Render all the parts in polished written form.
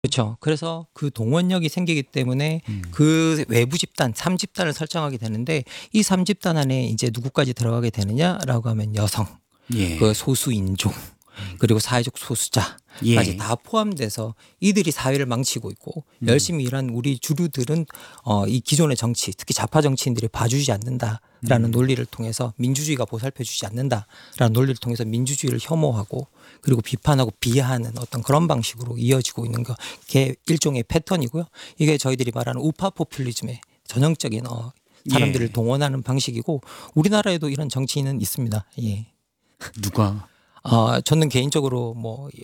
그렇죠. 그래서 그 동원력이 생기기 때문에 음. 그 외부 집단 3집단을 설정하게 되는데 이 3집단 안에 이제 누구까지 들어가게 되느냐라고 하면 여성, 예. 그 소수 인종, 그리고 사회적 소수자까지 예. 다 포함돼서 이들이 사회를 망치고 있고 열심히 일한 우리 주류들은 이 기존의 정치, 특히 좌파 정치인들이 봐주지 않는다라는 논리를 통해서 민주주의가 보살펴주지 않는다라는 논리를 통해서 민주주의를 혐오하고 그리고 비판하고 비하하는 어떤 그런 방식으로 이어지고 있는 게 일종의 패턴이고요. 이게 저희들이 말하는 우파 포퓰리즘의 전형적인 사람들을 예. 동원하는 방식이고 우리나라에도 이런 정치인은 있습니다. 예. 누가? 저는 개인적으로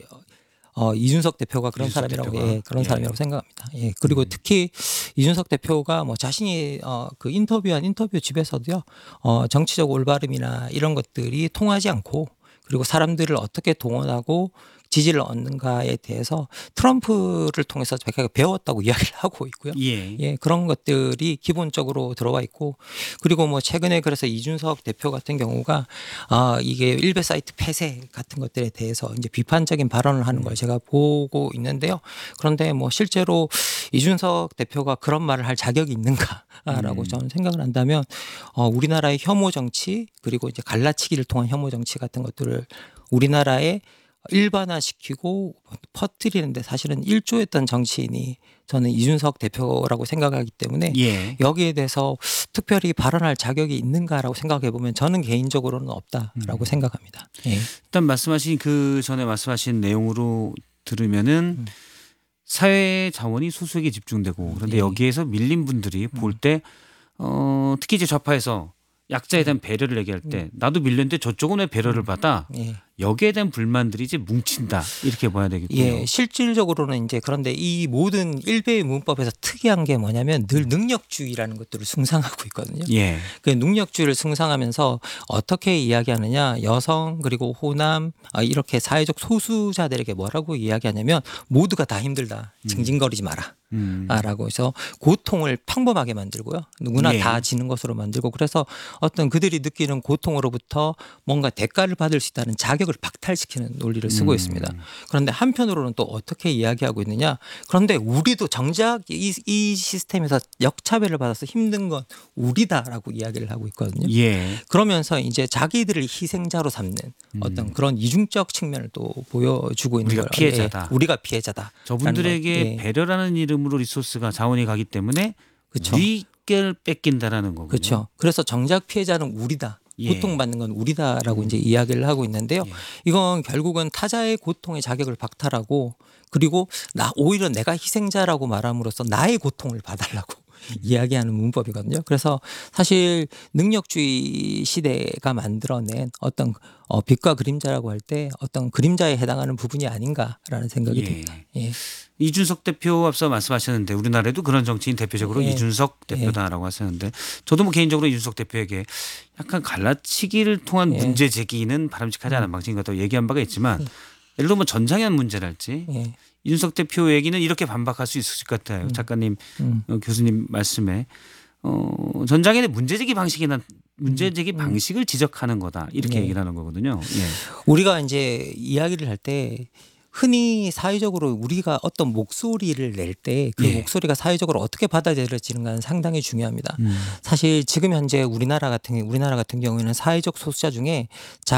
이준석 대표가 그런 이준석 사람이라고 대표가. 그런 예. 사람이라고 생각합니다. 예. 그리고 특히 이준석 대표가 뭐 자신이 그 인터뷰한 인터뷰 집에서도요. 정치적 올바름이나 이런 것들이 통하지 않고 그리고 사람들을 어떻게 동원하고 지지를 얻는가에 대해서 트럼프를 통해서 제가 배웠다고 이야기를 하고 있고요. 예. 예, 그런 것들이 기본적으로 들어와 있고 그리고 뭐 최근에 그래서 이준석 대표 같은 경우가 이게 일베 사이트 폐쇄 같은 것들에 대해서 이제 비판적인 발언을 하는 걸 제가 보고 있는데요. 그런데 뭐 실제로 이준석 대표가 그런 말을 할 자격이 있는가라고 저는 생각을 한다면 우리나라의 혐오 정치 그리고 이제 갈라치기를 통한 혐오 정치 같은 것들을 우리나라에 일반화시키고 퍼뜨리는데 사실은 일조했던 정치인이 저는 이준석 대표라고 생각하기 때문에 예. 여기에 대해서 특별히 발언할 자격이 있는가라고 생각해 보면 저는 개인적으로는 없다라고 생각합니다. 예. 일단 말씀하신 그 전에 말씀하신 내용으로 들으면은 사회 자원이 소수에게 집중되고 그런데 예. 여기에서 밀린 분들이 볼 때 특히 이제 좌파에서 약자에 대한 배려를 얘기할 때 나도 밀렸는데 저쪽은 왜 배려를 받아? 예. 여기에 대한 불만들이 이제 뭉친다 이렇게 봐야 되겠군요. 예, 실질적으로는 이제 그런데 이 모든 일베의 문법에서 특이한 게 뭐냐면 늘 능력주의라는 것들을 숭상하고 있거든요. 예. 그 능력주의를 숭상하면서 어떻게 이야기하느냐 여성 그리고 호남 이렇게 사회적 소수자들에게 뭐라고 이야기하냐면 모두가 다 힘들다 징징거리지 마라. 라고 해서 고통을 평범하게 만들고요. 누구나 예. 다 지는 것으로 만들고 그래서 어떤 그들이 느끼는 고통으로부터 뭔가 대가를 받을 수 있다는 자격을 박탈시키는 논리를 쓰고 있습니다. 그런데 한편으로는 또 어떻게 이야기하고 있느냐. 그런데 우리도 정작 이 시스템에서 역차별을 받아서 힘든 건 우리다라고 이야기를 하고 있거든요. 예. 그러면서 이제 자기들을 희생자로 삼는 어떤 그런 이중적 측면을 또 보여주고 있는 우리가 거예요. 피해자다. 예, 우리가 피해자다. 저분들에게 배려라는 이름으로 리소스가 자원이 가기 때문에 그쵸. 우리를 뺏긴다라는 거군요. 그렇죠. 그래서 정작 피해자는 우리다. 예. 고통받는 건 우리다라고 이제 이야기를 하고 있는데요. 이건 결국은 타자의 고통의 자격을 박탈하고 그리고 오히려 내가 희생자라고 말함으로써 나의 고통을 봐달라고 이야기하는 문법이거든요. 그래서 사실 능력주의 시대가 만들어낸 어떤 빛과 그림자라고 할 때 어떤 그림자에 해당하는 부분이 아닌가라는 생각이 듭니다. 예. 이준석 대표 앞서 말씀하셨는데 우리나라에도 그런 정치인 대표적으로 예. 이준석 대표다라고 하셨는데 저도 뭐 개인적으로 이준석 대표에게 약간 갈라치기를 통한 문제 제기는 바람직하지 않은 방식인 것 같다고 얘기한 바가 있지만 예를 들어 뭐 전장현 문제랄지 예. 이준석 대표 얘기는 이렇게 반박할 수 있을 것 같아요. 작가님 교수님 말씀에 전장현의 문제제기 방식이나 문제제기 방식을 지적하는 거다 이렇게 얘기를 하는 거거든요. 예. 우리가 이제 이야기를 할 때 흔히 사회적으로 우리가 어떤 목소리를 낼 때 그 목소리가 사회적으로 어떻게 받아들여지는가는 상당히 중요합니다. 사실 지금 현재 우리나라 같은 경우에는 사회적 소수자 중에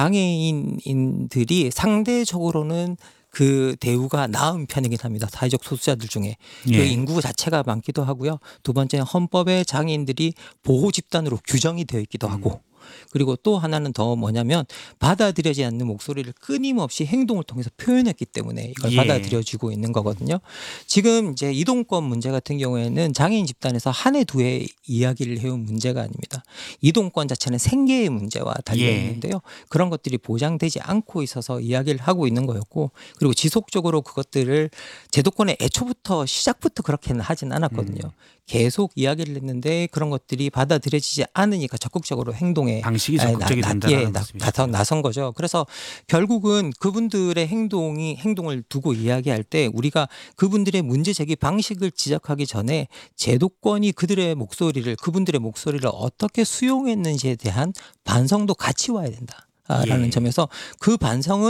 장애인들이 상대적으로는 그 대우가 나은 편이긴 합니다. 사회적 소수자들 중에. 그 인구 자체가 많기도 하고요. 두 번째는 헌법에 장애인들이 보호 집단으로 규정이 되어 있기도 하고 그리고 또 하나는 더 뭐냐면 받아들여지지 않는 목소리를 끊임없이 행동을 통해서 표현했기 때문에 이걸 받아들여지고 있는 거거든요. 지금 이제 이동권 문제 같은 경우에는 장애인 집단에서 한 해 두 해 이야기를 해온 문제가 아닙니다. 이동권 자체는 생계의 문제와 달려 있는데요. 그런 것들이 보장되지 않고 있어서 이야기를 하고 있는 거였고 그리고 지속적으로 그것들을 제도권의 애초부터 시작부터 그렇게는 하진 않았거든요. 계속 이야기를 했는데 그런 것들이 받아들여지지 않으니까 적극적으로 행동에 방식이 적극적이 된다는 말씀이시죠. 나선 거죠. 그래서 결국은 그분들의 행동을 두고 이야기할 때 우리가 그분들의 문제 제기 방식을 지적하기 전에 제도권이 그분들의 목소리를 어떻게 수용했는지에 대한 반성도 같이 와야 된다라는 점에서 그 반성은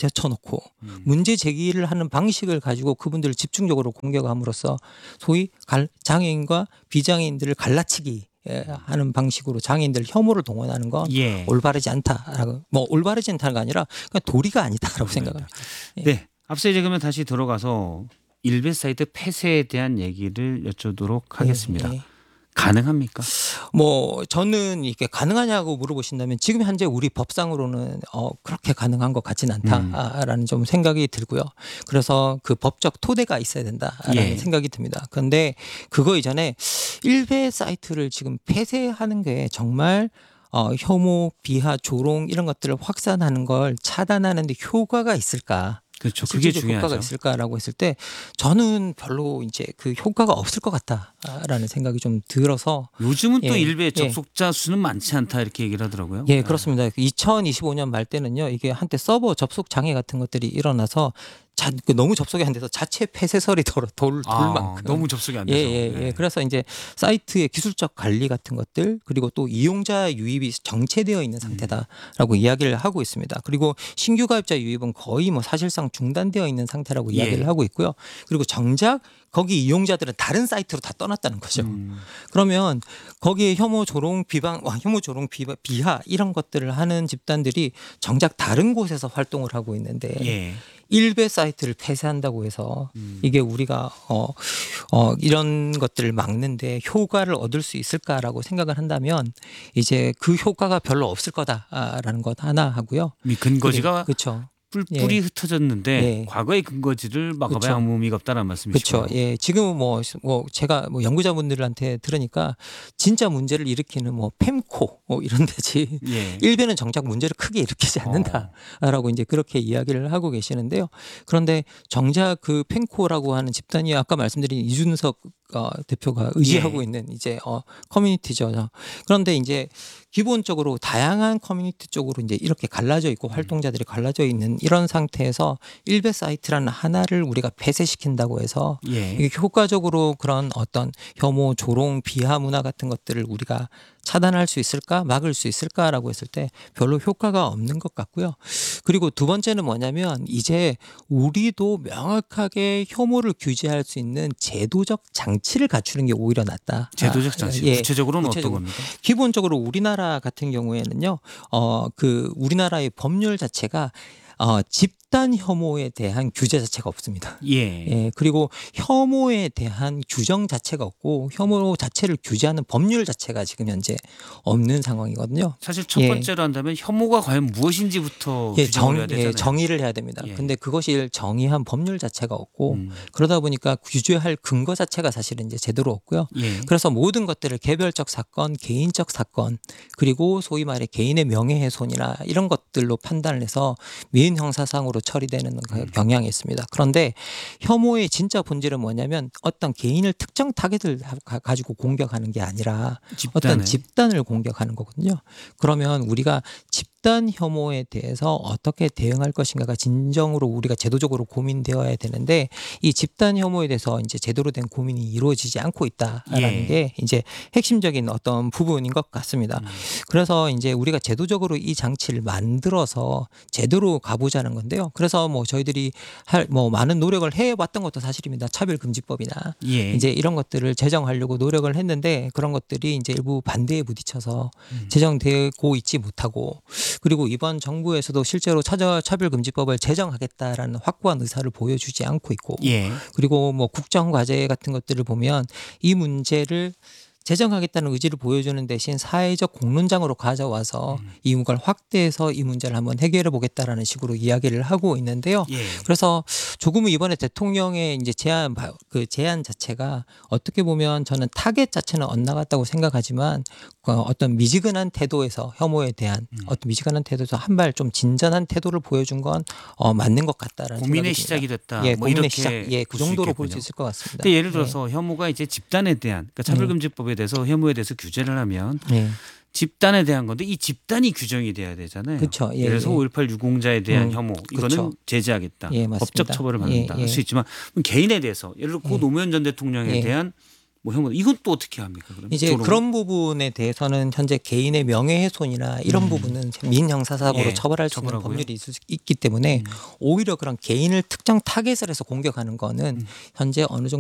제쳐놓고 문제 제기를 하는 방식을 가지고 그분들을 집중적으로 공격함으로써 소위 장애인과 비장애인들을 갈라치기 하는 방식으로 장애인들 혐오를 동원하는 건 예. 올바르지 않다라고 뭐 올바르지 않다는 게 아니라 그냥 도리가 아니다라고 생각합니다. 예. 네. 앞서 이제 그러면 다시 들어가서 일베 사이트 폐쇄에 대한 얘기를 여쭤보도록 하겠습니다. 예. 가능합니까? 뭐 저는 이게 가능하냐고 물어보신다면 지금 현재 우리 법상으로는 그렇게 가능한 것 같지는 않다라는 좀 생각이 들고요. 그래서 그 법적 토대가 있어야 된다라는 예. 생각이 듭니다. 그런데 그거 이전에 일베 사이트를 지금 폐쇄하는 게 정말 혐오, 비하, 조롱 이런 것들을 확산하는 걸 차단하는 데 효과가 있을까? 그렇죠. 그게 실질적 중요하죠. 효과가 있을까라고 했을 때 저는 별로 이제 그 효과가 없을 것 같다라는 생각이 좀 들어서 요즘은 또 예, 일베 예. 접속자 수는 많지 않다 이렇게 얘기를 하더라고요. 예, 그렇습니다. 2025년 말 때는요, 이게 한때 서버 접속 장애 같은 것들이 일어나서 너무 접속이 안 돼서 자체 폐쇄설이 돌 만큼. 너무 접속이 안 돼서. 예. 그래서 이제 사이트의 기술적 관리 같은 것들 그리고 또 이용자 유입이 정체되어 있는 상태다라고 이야기를 하고 있습니다. 그리고 신규 가입자 유입은 거의 뭐 사실상 중단되어 있는 상태라고 이야기를 하고 있고요. 그리고 정작 거기 이용자들은 다른 사이트로 다 떠났다는 거죠. 그러면 거기에 혐오, 조롱, 비하 이런 것들을 하는 집단들이 정작 다른 곳에서 활동을 하고 있는데 예. 일베 사이트를 폐쇄한다고 해서 이게 우리가 이런 것들을 막는데 효과를 얻을 수 있을까라고 생각을 한다면 이제 그 효과가 별로 없을 거다라는 것 하나 하고요. 이 근거지가 그렇죠. 뿔뿔이 흩어졌는데 예. 과거의 근거지를 막아봐야 그렇죠. 아무 의미가 없다는 말씀이시죠. 그렇죠. 예, 지금은 뭐 제가 뭐 연구자분들한테 들으니까 진짜 문제를 일으키는 뭐 펜코 이런 데지 예. 일베는 정작 문제를 크게 일으키지 않는다라고 이제 그렇게 이야기를 하고 계시는데요. 그런데 정작 그 펜코라고 하는 집단이 아까 말씀드린 이준석 대표가 의지하고 있는 이제 커뮤니티죠. 그런데 이제 기본적으로 다양한 커뮤니티 쪽으로 이제 이렇게 갈라져 있고 활동자들이 갈라져 있는 이런 상태에서 일베 사이트라는 하나를 우리가 폐쇄시킨다고 해서 예. 이게 효과적으로 그런 어떤 혐오, 조롱, 비하 문화 같은 것들을 우리가 차단할 수 있을까, 막을 수 있을까라고 했을 때 별로 효과가 없는 것 같고요. 그리고 두 번째는 뭐냐면 이제 우리도 명확하게 혐오를 규제할 수 있는 제도적 장치를 갖추는 게 오히려 낫다. 제도적 장치. 예. 구체적으로는 구체적으로. 어떤 겁니까? 기본적으로 우리나라 같은 경우에는요, 우리나라의 법률 자체가 집단 혐오에 대한 규제 자체가 없습니다. 예. 예, 그리고 혐오에 대한 규정 자체가 없고 혐오 자체를 규제하는 법률 자체가 지금 현재 없는 상황이거든요. 사실 첫 번째로 한다면 혐오가 과연 무엇인지부터 규정을 해야 되잖아요. 정의를 해야 됩니다. 예. 근데 그것이 정의한 법률 자체가 없고 그러다 보니까 규제할 근거 자체가 사실은 이제 제대로 없고요. 예. 그래서 모든 것들을 개별적 사건, 개인적 사건 그리고 소위 말해 개인의 명예훼손이나 이런 것들로 판단을 해서 미인 형사상으로 처리되는 경향이 있습니다. 그런데 혐오의 진짜 본질은 뭐냐면 어떤 개인을 특정 타겟을 가지고 공격하는 게 아니라 어떤 집단을 공격하는 거거든요. 그러면 우리가 집단 혐오에 대해서 어떻게 대응할 것인가가 진정으로 우리가 제도적으로 고민되어야 되는데 이 집단 혐오에 대해서 이제 제대로 된 고민이 이루어지지 않고 있다라는 게 이제 핵심적인 어떤 부분인 것 같습니다. 그래서 이제 우리가 제도적으로 이 장치를 만들어서 제대로 가보자는 건데요. 그래서 뭐 저희들이 많은 노력을 해왔던 것도 사실입니다. 차별금지법이나 이제 이런 것들을 제정하려고 노력을 했는데 그런 것들이 이제 일부 반대에 부딪혀서 제정되고 있지 못하고 그리고 이번 정부에서도 실제로 차별금지법을 제정하겠다라는 확고한 의사를 보여주지 않고 있고 그리고 뭐 국정과제 같은 것들을 보면 이 문제를 제정하겠다는 의지를 보여주는 대신 사회적 공론장으로 가져와서 이걸 확대해서 이 문제를 한번 해결해 보겠다라는 식으로 이야기를 하고 있는데요. 그래서 조금은 이번에 대통령의 이제 제안 자체가 어떻게 보면 저는 타겟 자체는 엇나갔다고 생각하지만 어떤 미지근한 태도에서 혐오에 대한 어떤 미지근한 태도에서 한 발 좀 진전한 태도를 보여준 건 맞는 것 같다라는 고민의 생각이 시작이 듭니다. 됐다. 예, 뭐 고민의 이렇게 시작. 예, 그 정도로 볼 수 있을 것 같습니다. 예를 들어서 혐오가 이제 집단에 대한 그러니까 차별금지법에 대해서 혐오에 대해서 규제를 하면 집단에 대한 건데 이 집단이 규정이 돼야 되잖아요. 그렇죠. 예를 들어서 5.18 유공자에 대한 혐오 이거는 그렇죠. 제재하겠다. 예, 맞습니다. 법적 처벌을 받는다 할 수 있지만 개인에 대해서 예를 들어 고 노무현 전 대통령에 대한 뭐 형 이건 또 어떻게 합니까? 그러면 이제 조롱? 그런 부분에 대해서는 현재 개인의 명예훼손이나 이런 부분은 민형사사고로 예, 처벌할 수 있는 처벌하고요. 법률이 있기 때문에 오히려 그런 개인을 특정 타겟을 해서 공격하는 거는 현재 어느 정도